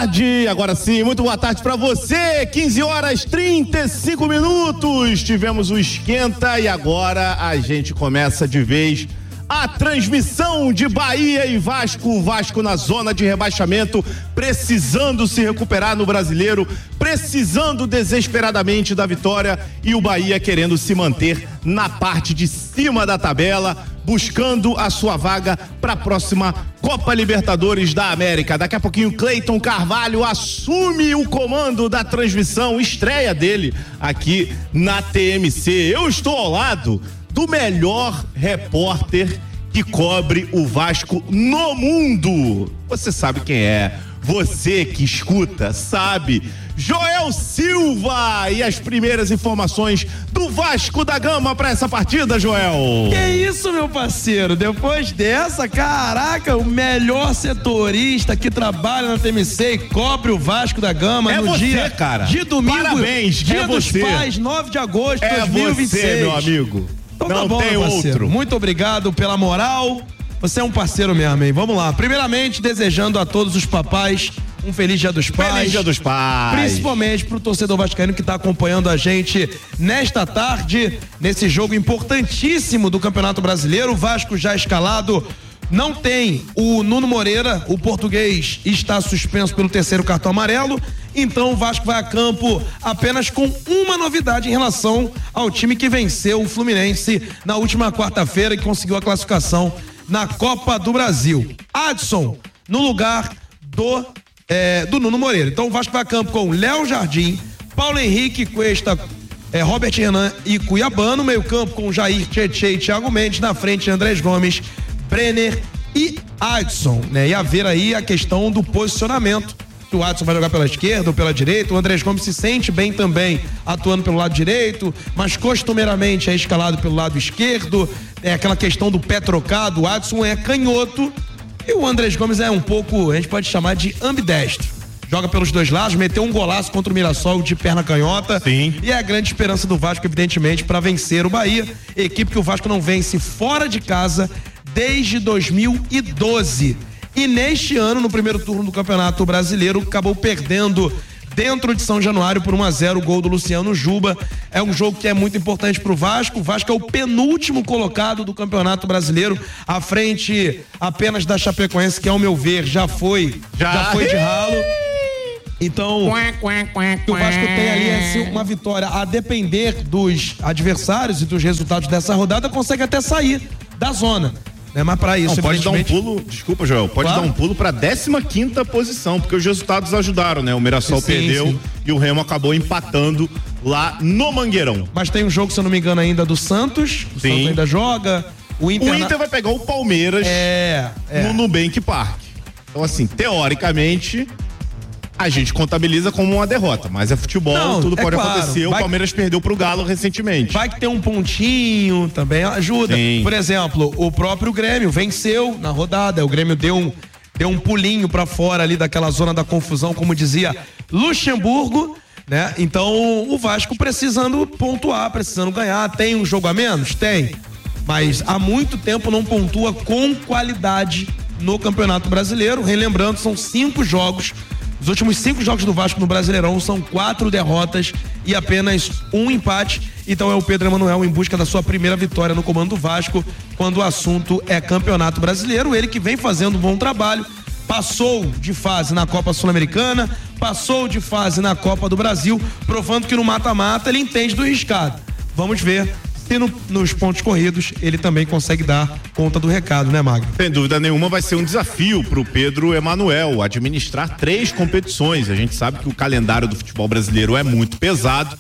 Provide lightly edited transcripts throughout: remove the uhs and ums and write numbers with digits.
tarde, agora sim, muito boa tarde pra você, 15h35, tivemos o esquenta e agora a gente começa de vez a transmissão de Bahia e Vasco, o Vasco na zona de rebaixamento, precisando se recuperar no Brasileiro, precisando desesperadamente da vitória e o Bahia querendo se manter na parte de cima da tabela, buscando a sua vaga para a próxima Copa Libertadores da América. Daqui a pouquinho Cleiton Carvalho assume o comando da transmissão, estreia dele aqui na TMC. Eu estou ao lado do melhor repórter que cobre o Vasco no mundo. Você sabe quem é. Você que escuta sabe. Joel Silva e as primeiras informações do Vasco da Gama para essa partida, Joel. Que isso, meu parceiro? Depois dessa, caraca, o melhor setorista que trabalha na TMC e cobre o Vasco da Gama é no você, dia cara. de domingo. Parabéns, Dia dos Pais, 9 de agosto de 2026. É você, meu amigo. Então não tá bom, tem meu parceiro. outro. Muito obrigado pela moral. Você é um parceiro mesmo, hein? Vamos lá. Primeiramente, desejando a todos os papais um feliz Dia dos Pais. Feliz Dia dos Pais. Principalmente pro torcedor vascaíno que tá acompanhando a gente nesta tarde, nesse jogo importantíssimo do Campeonato Brasileiro. O Vasco já escalado. Não tem o Nuno Moreira, o português está suspenso pelo terceiro cartão amarelo, então o Vasco vai a campo apenas com uma novidade em relação ao time que venceu o Fluminense na última quarta-feira e conseguiu a classificação na Copa do Brasil. Adson no lugar do Nuno Moreira. Então o Vasco vai a campo com Léo Jardim, Paulo Henrique, Cuesta, Robert Renan e Cuiabano, meio campo com Jair, Tietê e Thiago Mendes, na frente Andrés Gomes, Brenner e Adson, né? E haver aí a questão do posicionamento. O Adson vai jogar pela esquerda ou pela direita. O Andrés Gomes se sente bem também atuando pelo lado direito, mas costumeiramente é escalado pelo lado esquerdo. É aquela questão do pé trocado. O Adson é canhoto e o Andrés Gomes é um pouco, a gente pode chamar de ambidestro. Joga pelos dois lados, meteu um golaço contra o Mirassol de perna canhota. Sim. E é a grande esperança do Vasco, evidentemente, para vencer o Bahia. Equipe que o Vasco não vence fora de casa desde 2012. E neste ano, no primeiro turno do Campeonato Brasileiro, acabou perdendo dentro de São Januário por 1-0, o gol do Luciano Juba. É um jogo que é muito importante pro Vasco. O Vasco é o penúltimo colocado do Campeonato Brasileiro, à frente apenas da Chapecoense, que ao meu ver já foi de ralo. Então, o Vasco tem ali assim, uma vitória a depender dos adversários e dos resultados dessa rodada, consegue até sair da zona. Mas para isso, pode dar um pulo, desculpa, Joel, pode dar um pulo pra 15ª posição, porque os resultados ajudaram, né? O Mirassol perdeu e o Remo acabou empatando lá no Mangueirão. Mas tem um jogo, se eu não me engano, ainda do Santos. O Santos ainda joga. O Inter vai pegar o Palmeiras no Nubank Park. Então, assim, teoricamente, a gente contabiliza como uma derrota, mas é futebol, tudo pode acontecer. O Palmeiras perdeu pro Galo recentemente. Vai que tem um pontinho, também ajuda. Sim. Por exemplo, o próprio Grêmio venceu na rodada, o Grêmio deu um pulinho pra fora ali daquela zona da confusão, como dizia Luxemburgo, né? Então o Vasco precisando pontuar, precisando ganhar. Tem um jogo a menos? Tem. Mas há muito tempo não pontua com qualidade no Campeonato Brasileiro. Relembrando, são 5 jogos. Os últimos 5 jogos do Vasco no Brasileirão são 4 derrotas e apenas 1 empate. Então é o Pedro Emanuel em busca da sua primeira vitória no comando do Vasco, quando o assunto é Campeonato Brasileiro. Ele que vem fazendo um bom trabalho, passou de fase na Copa Sul-Americana, passou de fase na Copa do Brasil, provando que no mata-mata ele entende do riscado. Vamos ver se nos pontos corridos ele também consegue dar conta do recado, né, Magno? Sem dúvida nenhuma, vai ser um desafio pro Pedro Emanuel administrar 3 competições. A gente sabe que o calendário do futebol brasileiro é muito pesado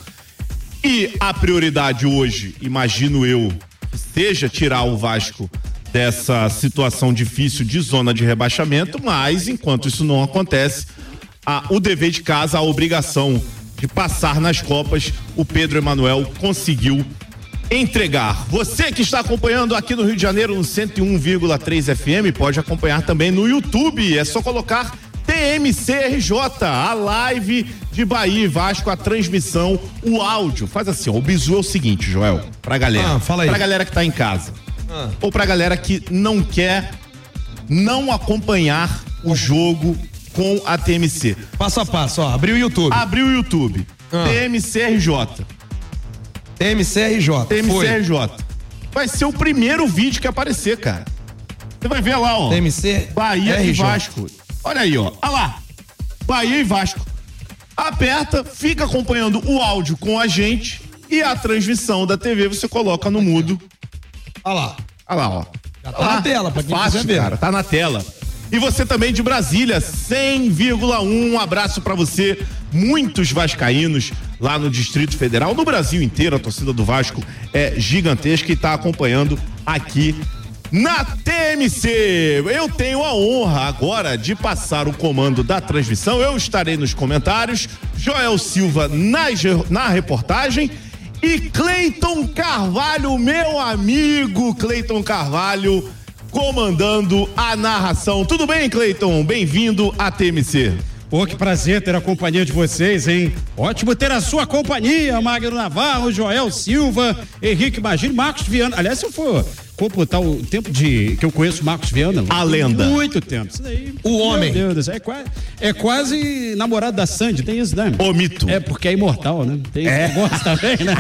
e a prioridade hoje, imagino eu, seja tirar o Vasco dessa situação difícil de zona de rebaixamento, mas enquanto isso não acontece, o dever de casa, a obrigação de passar nas Copas, o Pedro Emanuel conseguiu entregar. Você que está acompanhando aqui no Rio de Janeiro no 101,3 FM, pode acompanhar também no YouTube, é só colocar TMCRJ, a live de Bahia e Vasco, a transmissão, o áudio. Faz assim, o bizu é o seguinte, Joel, pra galera, fala aí. Pra galera que tá em casa, ou pra galera que não quer não acompanhar o jogo com a TMC. Passo a passo, ó, abriu o YouTube. Abriu o YouTube. TMCRJ. TMCRJ. Vai ser o primeiro vídeo que aparecer, cara. Você vai ver lá, ó. TMC Bahia e Vasco. Olha aí, ó. Olha lá. Bahia e Vasco. Aperta, fica acompanhando o áudio com a gente e a transmissão da TV você coloca no mudo. Olha lá. Olha lá, ó. Já tá na tela, pra quem fácil, quiser ver. Cara, tá na tela. E você também de Brasília, 100,1. Um abraço pra você. Muitos vascaínos lá no Distrito Federal, no Brasil inteiro, a torcida do Vasco é gigantesca e tá acompanhando aqui na TMC. Eu tenho a honra agora de passar o comando da transmissão. Eu estarei nos comentários, Joel Silva na reportagem e Cleiton Carvalho, meu amigo Cleiton Carvalho, comandando a narração. Tudo bem, Cleiton? Bem-vindo à TMC. Pô, que prazer ter a companhia de vocês, hein? Ótimo ter a sua companhia, Magno Navarro, Joel Silva, Henrique Magini, Marcos Viana. Aliás, se eu for computar o tempo que eu conheço Marcos Viana... A lenda. Muito tempo. Isso daí, o homem. Meu Deus, é quase namorado da Sandy, tem isso, né? O mito. É, porque é imortal, né? Tem esse negócio também, né?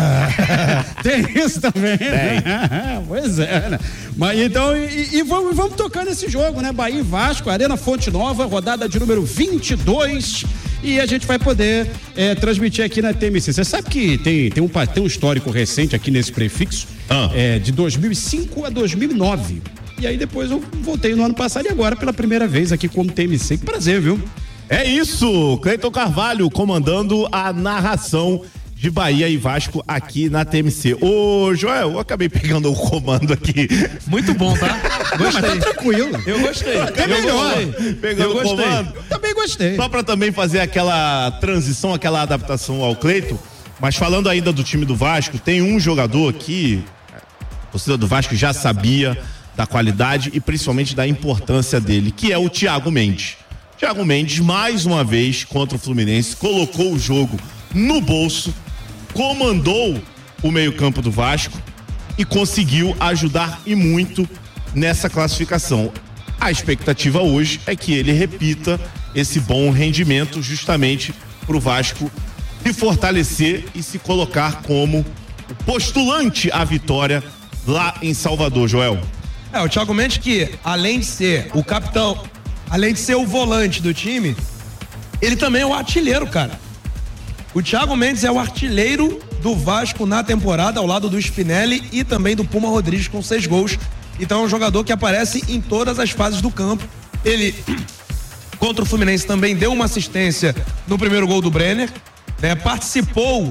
Tem isso também, né? Pois é, né? Mas então, vamos tocando esse jogo, né? Bahia e Vasco, Arena Fonte Nova, rodada de número 22, e a gente vai poder transmitir aqui na TMC. Você sabe que tem um histórico recente aqui nesse prefixo, de 2005 a 2009. E aí depois eu voltei no ano passado e agora pela primeira vez aqui como TMC. Que prazer, viu? É isso, Cleiton Carvalho comandando a narração de Bahia e Vasco aqui na TMC. Ô, Joel, eu acabei pegando o comando aqui. Muito bom, tá? Gostei. Não, mas tá tranquilo. Eu gostei. Até melhor. Pegando o comando. Também gostei. Só pra também fazer aquela transição, aquela adaptação ao Cleiton, mas falando ainda do time do Vasco, tem um jogador aqui, a torcida do Vasco já sabia da qualidade e principalmente da importância dele, que é o Thiago Mendes. Thiago Mendes, mais uma vez, contra o Fluminense, colocou o jogo no bolso, comandou o meio-campo do Vasco e conseguiu ajudar e muito nessa classificação. A expectativa hoje é que ele repita esse bom rendimento justamente para o Vasco se fortalecer e se colocar como o postulante à vitória lá em Salvador, Joel. O Thiago Mendes, que além de ser o capitão, além de ser o volante do time, ele também é o artilheiro, cara. O Thiago Mendes é o artilheiro do Vasco na temporada, ao lado do Spinelli e também do Puma Rodrigues, com 6 gols. Então é um jogador que aparece em todas as fases do campo. Ele, contra o Fluminense, também deu uma assistência no primeiro gol do Brenner, né? Participou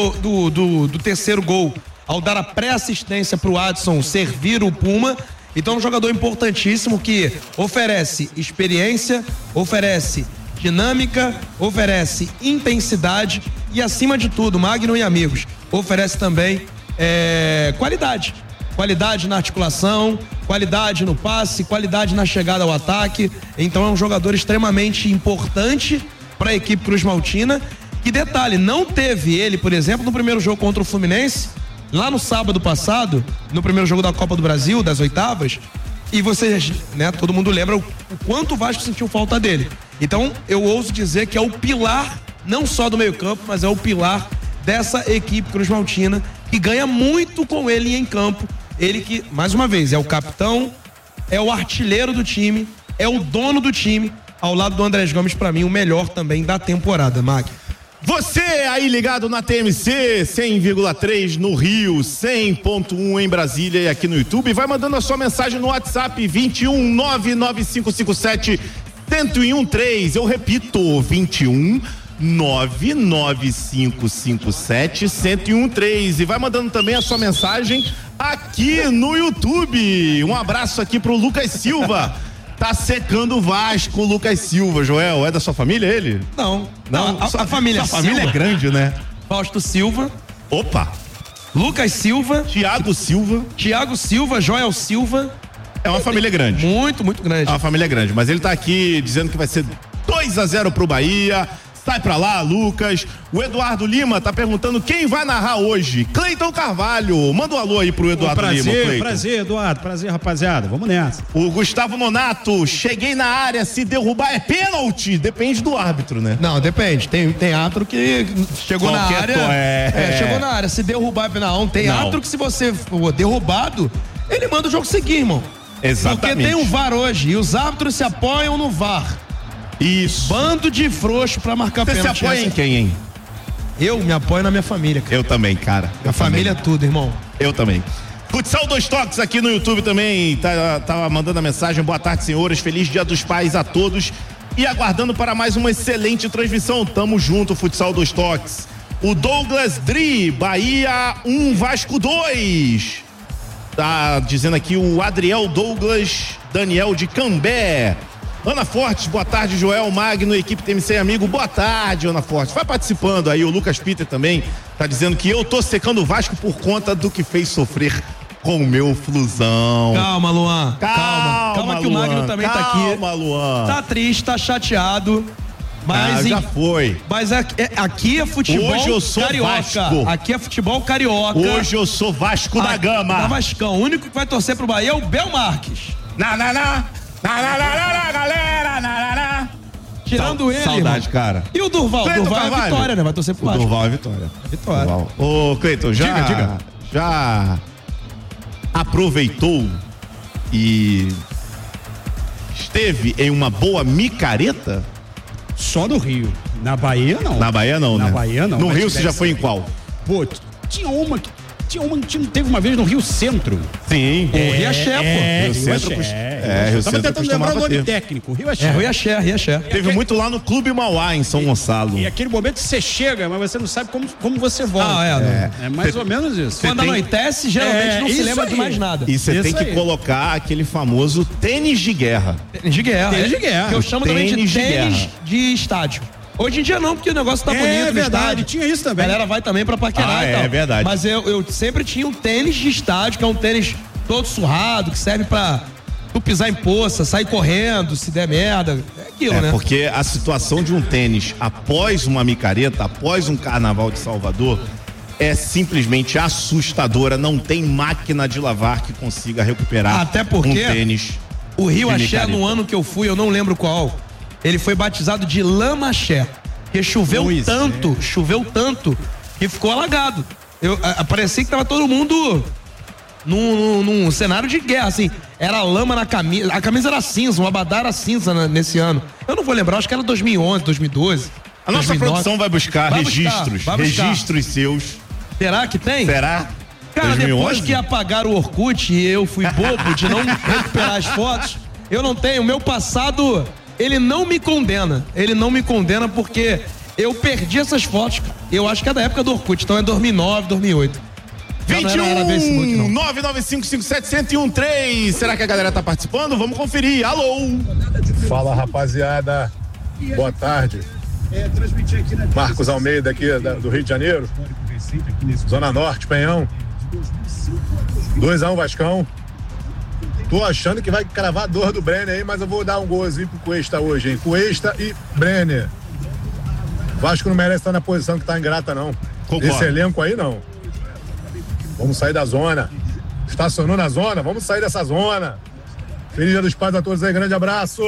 do terceiro gol ao dar a pré-assistência para o Adson servir o Puma. Então é um jogador importantíssimo que oferece experiência, oferece dinâmica, oferece intensidade e, acima de tudo, Magno e amigos, oferece também qualidade. Qualidade na articulação, qualidade no passe, qualidade na chegada ao ataque. Então é um jogador extremamente importante para a equipe cruzmaltina. Que detalhe, não teve ele, por exemplo, no primeiro jogo contra o Fluminense, lá no sábado passado, no primeiro jogo da Copa do Brasil, das oitavas, e vocês, né, todo mundo lembra o quanto o Vasco sentiu falta dele. Então, eu ouso dizer que é o pilar, não só do meio-campo, mas é o pilar dessa equipe cruzmaltina, que ganha muito com ele em campo. Ele que, mais uma vez, é o capitão, é o artilheiro do time, é o dono do time, ao lado do Andrés Gomes, pra mim, o melhor também da temporada, Mag. Você aí ligado na TMC, 100,3 no Rio, 100,1 em Brasília e aqui no YouTube, vai mandando a sua mensagem no WhatsApp 21 99557 1013. Eu repito, 21 99557 1013. E vai mandando também a sua mensagem aqui no YouTube. Um abraço aqui pro Lucas Silva. Tá secando o Vasco, Lucas Silva. Joel, é da sua família ele? Não. A família Silva. A família é grande, né? Fausto Silva. Opa! Lucas Silva. Thiago Silva, Joel Silva. É uma família grande. Muito, muito grande. É uma família grande, mas ele tá aqui dizendo que vai ser 2-0 pro Bahia. Sai pra lá, Lucas. O Eduardo Lima tá perguntando quem vai narrar hoje. Cleiton Carvalho. Manda um alô aí pro Eduardo Lima. Prazer, Eduardo. Prazer, rapaziada. Vamos nessa. O Gustavo Nonato. Cheguei na área, se derrubar é pênalti. Depende do árbitro, né? Não, depende. Tem árbitro que chegou na área. Chegou na área. Se derrubar é penal. Tem árbitro que, se você for derrubado, ele manda o jogo seguir, irmão. Exatamente. Porque tem um VAR hoje e os árbitros se apoiam no VAR. Isso. Bando de frouxo pra marcar pênalti. Você se apoia em quem, hein? Eu me apoio na minha família, cara. Eu também, cara. A família é tudo, irmão. Eu também. Futsal 2 Toques aqui no YouTube também tá mandando a mensagem. Boa tarde, senhores. Feliz Dia dos Pais a todos. E aguardando para mais uma excelente transmissão. Tamo junto, Futsal 2 Toques. O Douglas Dri, Bahia 1, Vasco 2. Tá dizendo aqui o Adriel Douglas Daniel de Cambé. Ana Fortes, boa tarde, Joel Magno, equipe TMC Amigo, boa tarde, Ana Fortes. Vai participando aí, o Lucas Peter também tá dizendo que eu tô secando o Vasco por conta do que fez sofrer com o meu Flusão. Calma, Luan. Calma que o Magno também tá aqui. Calma, Luan. Tá triste, tá chateado. Mas já foi. Mas aqui é futebol hoje eu sou carioca. Vasco. Aqui é futebol carioca. Hoje eu sou Vasco da Gama. Da Vascão. O único que vai torcer pro Bahia é o Bel Marques. Galera. Tirando ele. Saudade, irmão. Cara. E o Durval? Cleiton Durval Carvalho. é vitória, né? Vai torcer pro Vasco. Durval é vitória. Vitória. Ô, Cleiton, Diga. Já aproveitou e esteve em uma boa micareta? Só no Rio. Na Bahia, não. Na Bahia, não, né? Na Bahia, não. No Rio, você já foi em qual? Pô, tinha uma que teve uma vez no Rio Centro. Sim. Rio Axé, pô. Rio Centro. Rio Centro. Tava tentando lembrar o nome técnico. Rio Axé. Rio Axé. Teve muito lá no Clube Mauá, em São Gonçalo. E aquele momento que você chega, mas você não sabe como você volta. É mais ou menos isso. Quando anoitece, geralmente não se lembra de mais nada. E você tem que colocar aquele famoso tênis de guerra. Tênis de guerra. Que eu chamo também de tênis de estádio. Hoje em dia não, porque o negócio tá bonito. É verdade, tinha isso também. A galera vai também pra paquerar e tal. É verdade. Mas eu sempre tinha um tênis de estádio, que é um tênis todo surrado, que serve pra tu pisar em poça, sair correndo, se der merda. É aquilo, né? Porque a situação de um tênis após uma micareta, após um carnaval de Salvador, é simplesmente assustadora. Não tem máquina de lavar que consiga recuperar até porque um tênis. O Rio Axé, no ano que eu fui, eu não lembro qual, ele foi batizado de Lama Axé, porque choveu tanto que ficou alagado. Parecia que tava todo mundo num cenário de guerra, assim. Era lama na camisa, a camisa era cinza, o abadá era cinza nesse ano. Eu não vou lembrar, acho que era 2011, 2012. A nossa 2009. produção vai buscar registros seus. Será que tem? Será? Cara, 2011? Depois que apagaram o Orkut e eu fui bobo de não recuperar as fotos, eu não tenho. O meu passado, ele não me condena. Ele não me condena porque eu perdi essas fotos, cara. Eu acho que é da época do Orkut, então é 2009, 2008. 21 995571013. Será que a galera tá participando? Vamos conferir. Alô! Fala, rapaziada. Boa tarde. Marcos Almeida aqui do Rio de Janeiro. Zona Norte, Penhão. 2-1 Vascão. Tô achando que vai cravar a dor do Brenner aí, mas eu vou dar um golzinho pro Cuesta hoje, hein? Cuesta e Brenner. Vasco não merece estar na posição que tá ingrata, não. Concordo. Esse elenco aí, não. Vamos sair da zona. Estacionou na zona, vamos sair dessa zona. Feliz Dia dos Pais a todos aí, grande abraço.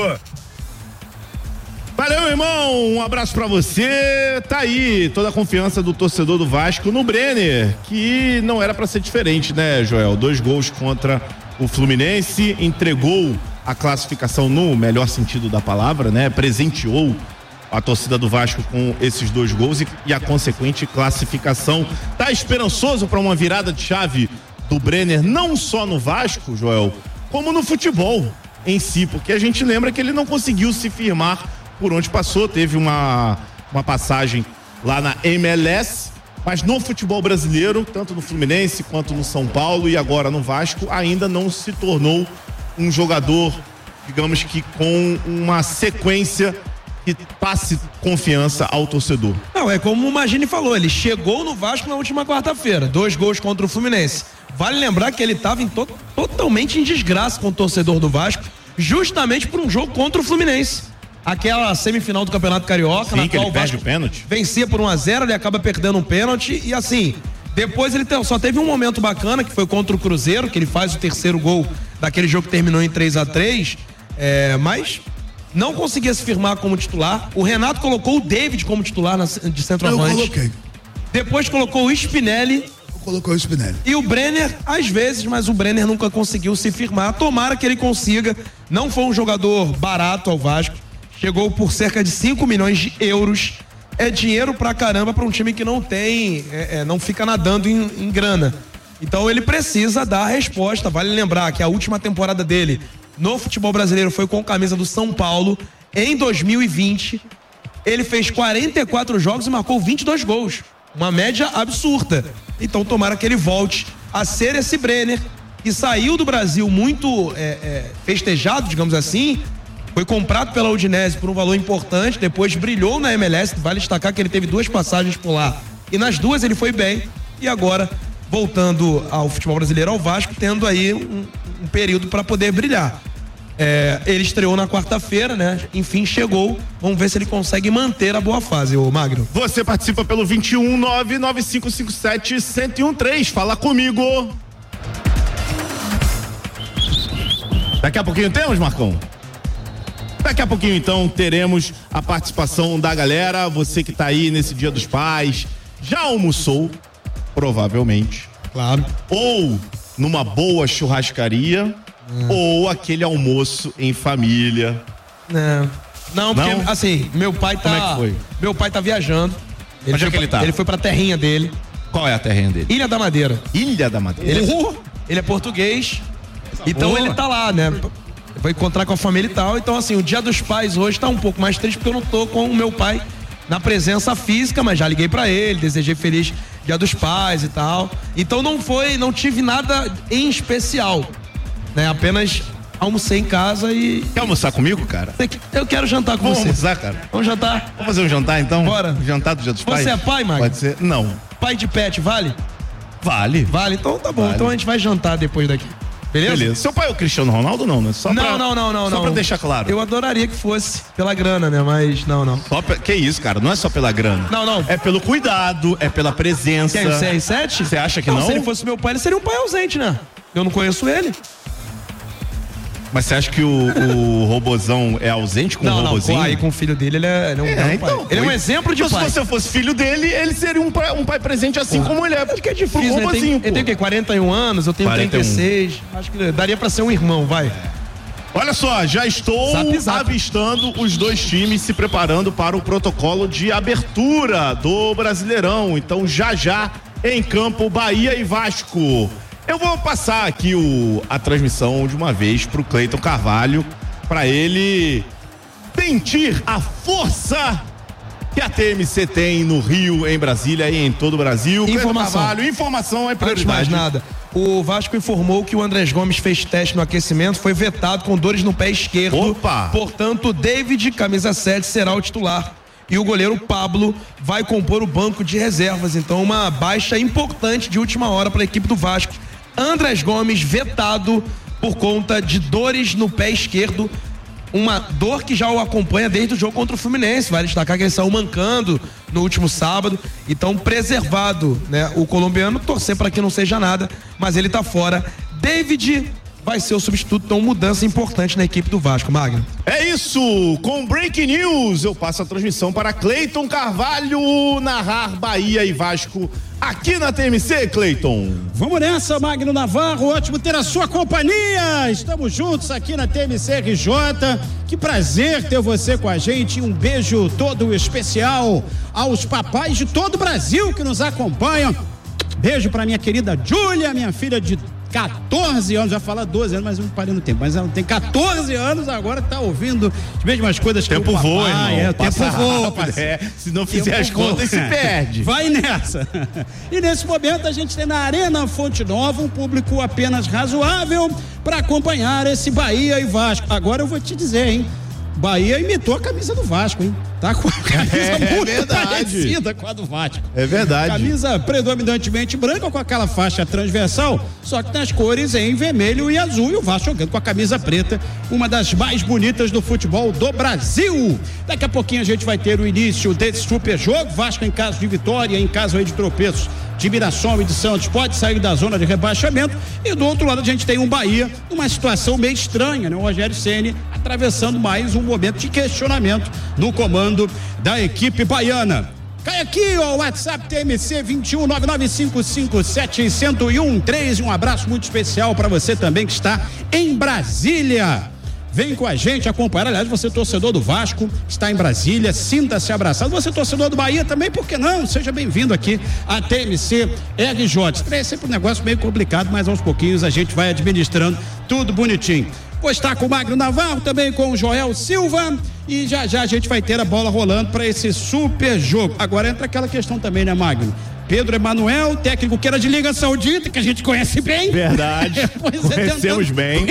Valeu, irmão, um abraço pra você. Tá aí toda a confiança do torcedor do Vasco no Brenner, que não era pra ser diferente, né, Joel? 2 gols contra o Fluminense, entregou a classificação no melhor sentido da palavra, né? Presenteou a torcida do Vasco com esses 2 gols e a consequente classificação. Tá esperançoso para uma virada de chave do Brenner, não só no Vasco, Joel, como no futebol em si, porque a gente lembra que ele não conseguiu se firmar por onde passou, teve uma passagem lá na MLS, mas no futebol brasileiro, tanto no Fluminense quanto no São Paulo e agora no Vasco, ainda não se tornou um jogador, digamos que com uma sequência que passe confiança ao torcedor. Não, é como o Magini falou, ele chegou no Vasco na última quarta-feira, 2 gols contra o Fluminense. Vale lembrar que ele estava totalmente em desgraça com o torcedor do Vasco, justamente por um jogo contra o Fluminense. aquela semifinal do Campeonato Carioca, na qual ele perde o pênalti. Vencia por 1-0, ele acaba perdendo um pênalti e assim, depois ele só teve um momento bacana, que foi contra o Cruzeiro, que ele faz o terceiro gol daquele jogo que terminou em 3-3, mas não conseguia se firmar como titular. O Renato colocou o David como titular de centroavante. Eu coloquei. Depois colocou o Spinelli. Colocou o Spinelli. E o Brenner, às vezes, mas o Brenner nunca conseguiu se firmar. Tomara que ele consiga. Não foi um jogador barato ao Vasco. Chegou por cerca de 5 milhões de euros. É dinheiro pra caramba pra um time que não tem, não fica nadando em grana. Então ele precisa dar a resposta. Vale lembrar que a última temporada dele no futebol brasileiro foi com a camisa do São Paulo. Em 2020, ele fez 44 jogos e marcou 22 gols. Uma média absurda. Então tomara que ele volte a ser esse Brenner, que saiu do Brasil muito festejado, digamos assim. Foi comprado pela Udinese por um valor importante, depois brilhou na MLS. Vale destacar que ele teve 2 passagens por lá e nas 2 ele foi bem. E agora, voltando ao futebol brasileiro, ao Vasco, tendo aí um período para poder brilhar. Ele estreou na quarta-feira, né? Enfim, chegou. Vamos ver se ele consegue manter a boa fase, ô Magno. Você participa pelo 21995571013. Fala comigo. Daqui a pouquinho temos, Marcão? Daqui a pouquinho, então, teremos a participação da galera. Você que tá aí nesse Dia dos Pais, já almoçou, provavelmente. Claro. Ou numa boa churrascaria, ou aquele almoço em família. Não, porque, assim, meu pai tá... Como é que foi? Meu pai tá viajando. Onde é que ele tá? Ele foi pra terrinha dele. Qual é a terrinha dele? Ilha da Madeira. Ilha da Madeira. Ele é português. Então ele tá lá, né? Vai encontrar com a família e tal. Então, assim, o Dia dos Pais hoje tá um pouco mais triste porque eu não tô com o meu pai na presença física, mas já liguei pra ele, desejei feliz Dia dos Pais e tal. Então não tive nada em especial, né? Apenas almocei em casa e... Quer almoçar comigo, cara? Eu quero jantar com você. Vamos almoçar, cara? Vamos jantar? Vamos fazer um jantar, então? Bora. Jantar do Dia dos Pais? Você é pai, Magno? Pode ser? Não. Pai de pet, vale? Vale. Vale? Então tá bom. Vale. Então a gente vai jantar depois daqui. Beleza? Seu pai é o Cristiano Ronaldo, não, né? Não. Só pra deixar claro. Eu adoraria que fosse pela grana, né? Mas não. Que isso, cara? Não é só pela grana. Não. É pelo cuidado, é pela presença. Quem, o CR7? Você acha que não? Se ele fosse meu pai, ele seria um pai ausente, né? Eu não conheço ele. Mas você acha que o robozão é ausente com o robozinho? Não, aí com o filho dele ele é um pai. Ele é um exemplo de pai. Se você fosse filho dele, ele seria um pai presente assim como ele é. Acho que é difícil, né? Ele tem o quê? 41 anos, eu tenho 36. Acho que daria pra ser um irmão, vai. Olha só, já estou avistando os dois times se preparando para o protocolo de abertura do Brasileirão. Então já em campo, Bahia e Vasco. Eu vou passar aqui a transmissão de uma vez pro Cleiton Carvalho, para ele sentir a força que a TMC tem no Rio, em Brasília e em todo o Brasil. Informação é prioridade. Antes de mais nada, o Vasco informou que o Andrés Gomes fez teste no aquecimento, foi vetado com dores no pé esquerdo. Opa! Portanto, o David, camisa 7, será o titular. E o goleiro Pablo vai compor o banco de reservas. Então, uma baixa importante de última hora para a equipe do Vasco. Andrés Gomes vetado por conta de dores no pé esquerdo, uma dor que já o acompanha desde o jogo contra o Fluminense. Vale destacar que ele saiu mancando no último sábado, então preservado, né? O colombiano, torcer para que não seja nada, mas ele tá fora. David vai ser o substituto, então mudança importante na equipe do Vasco, Magno. É isso, com Breaking News eu passo a transmissão para Cleiton Carvalho narrar Bahia e Vasco aqui na TMC, Cleiton. Vamos nessa, Magno Navarro, ótimo ter a sua companhia, estamos juntos aqui na TMC RJ, que prazer ter você com a gente, um beijo todo especial aos papais de todo o Brasil que nos acompanham, beijo para minha querida Júlia, minha filha de 14 anos, já fala 12 anos, mas eu parei no tempo, mas ela tem 14 anos, agora tá ouvindo as mesmas coisas que o papai. Voa, irmão. O tempo voa, se não fizer as contas, se perde. Vai nessa. E nesse momento a gente tem na Arena Fonte Nova um público apenas razoável para acompanhar esse Bahia e Vasco. Agora eu vou te dizer, hein? Bahia imitou a camisa do Vasco, hein? Tá com a camisa muito parecida com a do Vasco. É verdade. Camisa predominantemente branca com aquela faixa transversal, só que nas cores em vermelho e azul, e o Vasco jogando com a camisa preta, uma das mais bonitas do futebol do Brasil. Daqui a pouquinho a gente vai ter o início desse super jogo, Vasco em caso de vitória, em caso aí de tropeços de Mirassol e de Santos, pode sair da zona de rebaixamento, e do outro lado a gente tem um Bahia numa situação meio estranha, né? O Rogério Ceni atravessando mais um momento de questionamento no comando da equipe baiana. Cai aqui o WhatsApp TMC 2199557113, um abraço muito especial para você também que está em Brasília. Vem com a gente acompanhar, aliás, você torcedor do Vasco, está em Brasília, sinta-se abraçado. Você torcedor do Bahia também, por que não? Seja bem-vindo aqui à TMC RJ. É sempre um negócio meio complicado, mas aos pouquinhos a gente vai administrando tudo bonitinho. Pois está com o Magno Navarro, também com o Joel Silva, e já a gente vai ter a bola rolando para esse super jogo. Agora entra aquela questão também, né, Magno? Pedro Emanuel, técnico que era de Liga Saudita, que a gente conhece bem. Verdade. Conhecemos bem.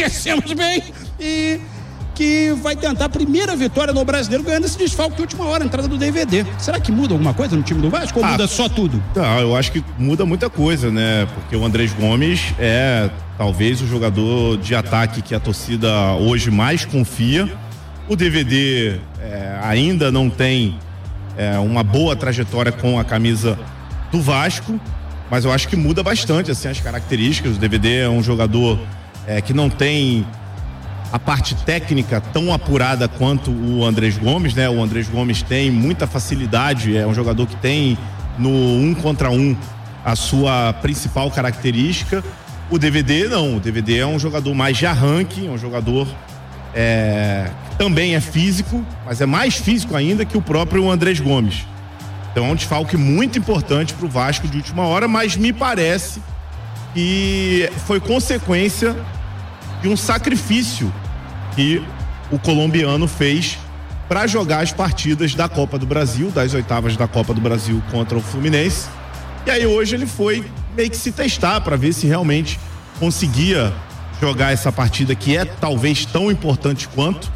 E que vai tentar a primeira vitória no Brasileiro, ganhando esse desfalque de última hora, a entrada do DVD. Será que muda alguma coisa no time do Vasco ou muda só tudo? Não, eu acho que muda muita coisa, né? Porque o Andrés Gomes é talvez o jogador de ataque que a torcida hoje mais confia. O DVD ainda não tem uma boa trajetória com a camisa do Vasco, mas eu acho que muda bastante assim, as características. O DVD é um jogador que não tem a parte técnica tão apurada quanto o Andrés Gomes, né? O Andrés Gomes tem muita facilidade, é um jogador que tem no 1 contra 1 a sua principal característica. O DVD não, o DVD é um jogador mais de arranque, é um jogador que também é físico, mas é mais físico ainda que o próprio Andrés Gomes. Então é um desfalque muito importante para o Vasco de última hora, mas me parece que foi consequência de um sacrifício que o colombiano fez para jogar as partidas da Copa do Brasil, das oitavas da Copa do Brasil contra o Fluminense. E aí hoje ele foi meio que se testar para ver se realmente conseguia jogar essa partida que é talvez tão importante quanto,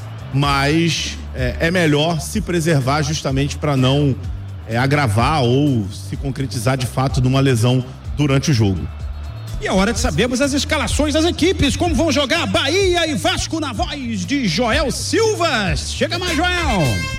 mas é melhor se preservar justamente para não agravar ou se concretizar de fato numa lesão durante o jogo. E é hora de sabermos as escalações das equipes, como vão jogar Bahia e Vasco na voz de Joel Silva. Chega mais, Joel!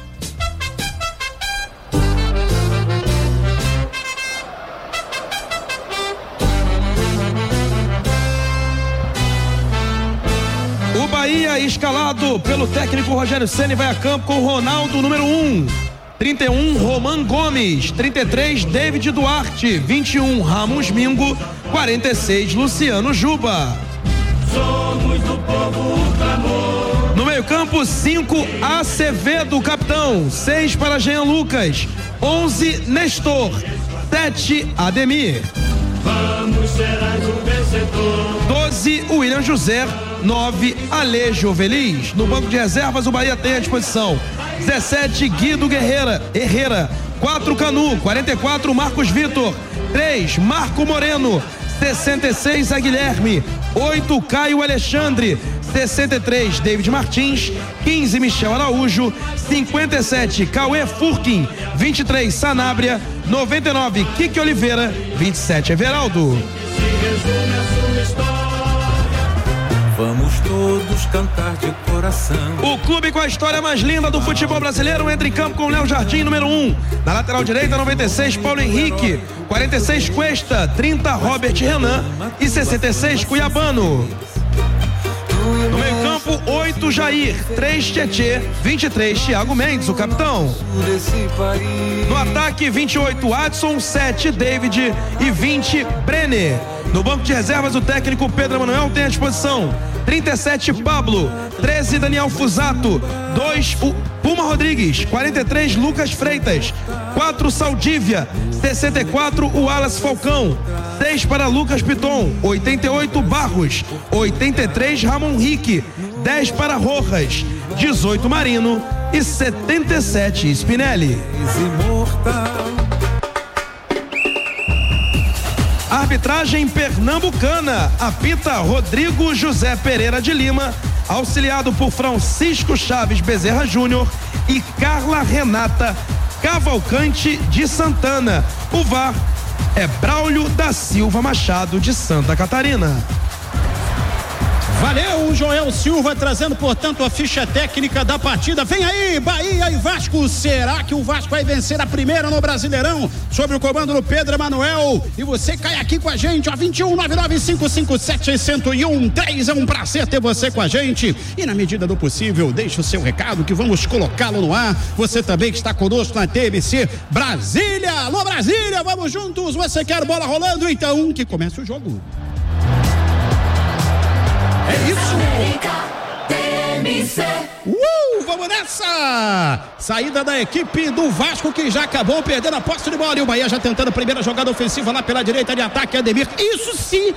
O Bahia, escalado pelo técnico Rogério Ceni, vai a campo com o Ronaldo, número 1. 31, Roman Gomes. 33, David Duarte. 21, Ramos Mingo. 46, Luciano Juba. Somos do povo o clamor. No meio-campo, 5, Acevedo, capitão. 6 para Jean Lucas. 11, Nestor. 7, Ademir. Vamos, serás o vencedor. 12, William José. 9, Alejo Feliz. No banco de reservas, o Bahia tem à disposição 17, Guido Herrera. 4, Canu. 44, Marcos Vitor. 3, Marco Moreno. 66, Guilherme. 8, Caio Alexandre. 63, David Martins. 15, Michel Araújo. 57, Cauê Furquim. 23, Sanabria. 99, Kiki Oliveira. 27, Everaldo. Vamos todos cantar de coração. O clube com a história mais linda do futebol brasileiro entra em campo com Léo Jardim, número 1. Na lateral direita, 96, Paulo Henrique. 46, Cuesta. 30, Robert Renan. E 66, Cuiabano. No meio campo, 8, Jair. 3, Tietê. 23, Thiago Mendes, o capitão. No ataque, 28, Adson. 7, David. E 20, Brenner. No banco de reservas, o técnico Pedro Emanuel tem à disposição 37, Pablo. 13, Daniel Fusato. 2, Puma Rodrigues. 43, Lucas Freitas. 4, Saldívia. 64, o Wallace Falcão. 6 para Lucas Piton. 88, Barros. 83, Ramon Henrique. 10 para Rojas. 18, Marino. E 77, Spinelli. Arbitragem pernambucana. Apita Rodrigo José Pereira de Lima. auxiliado por Francisco Chaves Bezerra Júnior e Carla Renata Cavalcante de Santana. O VAR é Braulio da Silva Machado de Santa Catarina. Valeu, Joel Silva trazendo, portanto, a ficha técnica da partida. Vem aí, Bahia e Vasco. Será que o Vasco vai vencer a primeira no Brasileirão? Sob o comando do Pedro Emanuel. E você cai aqui com a gente, ó, 2199557601. É um prazer ter você com a gente. E na medida do possível, deixe o seu recado que vamos colocá-lo no ar. Você também que está conosco na TMC Brasília. Alô, Brasília, vamos juntos. Você quer bola rolando? Então, que comece o jogo. É isso! Vamos nessa! Saída da equipe do Vasco, que já acabou perdendo a posse de bola. E o Bahia já tentando a primeira jogada ofensiva lá pela direita de ataque. Ademir. Isso se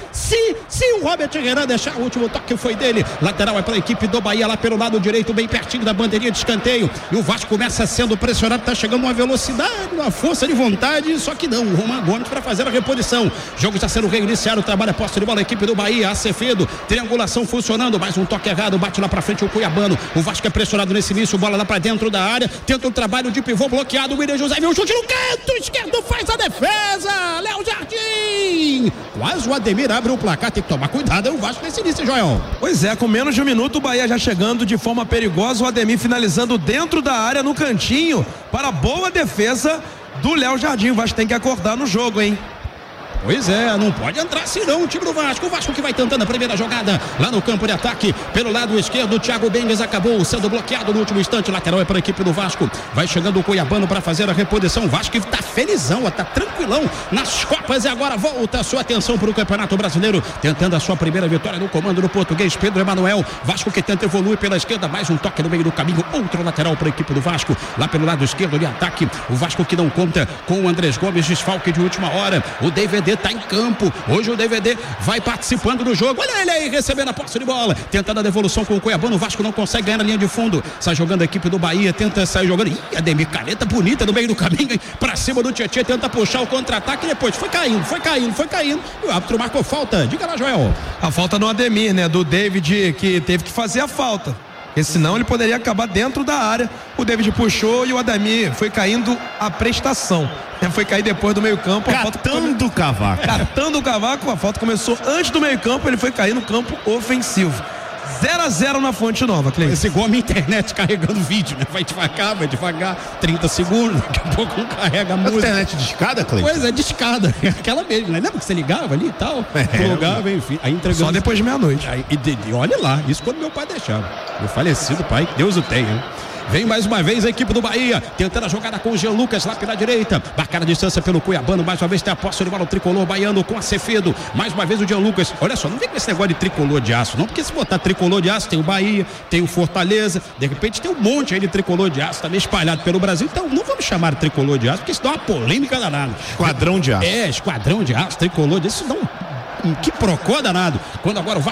o Robert Renan deixar, o último toque foi dele. Lateral é para a equipe do Bahia lá pelo lado direito, bem pertinho da bandeirinha de escanteio. E o Vasco começa sendo pressionado, tá chegando uma velocidade, uma força de vontade. Só que não, o Roman Gomes para fazer a reposição. O jogo está sendo reiniciado, trabalha a posse de bola, a equipe do Bahia. Acevedo, triangulação funcionando, mais um toque errado, bate lá para frente o Cuiabano. O Vasco é pressionado nesse início, bola lá pra dentro da área, tenta um trabalho de pivô bloqueado, o William José viu um chute no canto esquerdo, faz a defesa, Léo Jardim, quase o Ademir abre o placar, tem que tomar cuidado, é o Vasco nesse início, Joel. Pois é, com menos de um minuto o Bahia já chegando de forma perigosa, o Ademir finalizando dentro da área, no cantinho, para a boa defesa do Léo Jardim. O Vasco tem que acordar no jogo, hein? Pois é, não pode entrar assim não, o time do Vasco. O Vasco que vai tentando a primeira jogada lá no campo de ataque, pelo lado esquerdo. O Thiago Bengues acabou sendo bloqueado no último instante. Lateral é para a equipe do Vasco. Vai chegando o Cuiabano para fazer a reposição. O Vasco que tá felizão, tá tranquilão nas Copas. E agora volta a sua atenção para o Campeonato Brasileiro, tentando a sua primeira vitória no comando do português Pedro Emanuel. Vasco que tenta evoluir pela esquerda, mais um toque no meio do caminho, outro lateral para a equipe do Vasco, lá pelo lado esquerdo de ataque. O Vasco que não conta com o Andrés Gomes, desfalque de última hora. O DVD tá em campo, hoje o DVD vai participando do jogo. Olha ele aí, recebendo a posse de bola, tentando a devolução com o Cuiabano. O Vasco não consegue ganhar na linha de fundo, sai jogando a equipe do Bahia, tenta sair jogando. Ih, Ademir, caneta bonita no meio do caminho, hein? Pra cima do Tietê, tenta puxar o contra-ataque, depois foi caindo, e o árbitro marcou falta. Diga lá, Joel. A falta no Ademir, né, do David, que teve que fazer a falta, porque senão ele poderia acabar dentro da área. O David puxou e o Ademir foi caindo a prestação. Foi cair depois do meio campo. Catando o cavaco. Catando o cavaco, a falta começou antes do meio campo, ele foi cair no campo ofensivo. 0-0 na Fonte Nova, Cleiton. Esse igual a minha internet carregando vídeo, né? Vai devagar, 30 segundos, daqui a pouco não carrega a música. Internet de escada, Cleiton? Pois é, de escada, aquela mesmo, né? Lembra que você ligava ali e tal? Plugava, enfim, aí entregando. Só depois de meia-noite. E olha lá, isso quando meu pai deixava. Meu falecido pai, que Deus o tenha, hein? Vem mais uma vez a equipe do Bahia, tentando a jogada com o Jean Lucas lá pela direita, marcar a distância pelo Cuiabano, mais uma vez tem a posse de bola o tricolor baiano com Acevedo, mais uma vez o Jean Lucas. Olha só, não vem com esse negócio de tricolor de aço não, porque se botar tricolor de aço tem o Bahia, tem o Fortaleza, de repente tem um monte aí de tricolor de aço também espalhado pelo Brasil. Então não vamos chamar de tricolor de aço, porque isso dá uma polêmica danada. Esquadrão de aço. Esquadrão de aço, tricolor de aço, isso dá um que procó danado. Quando agora o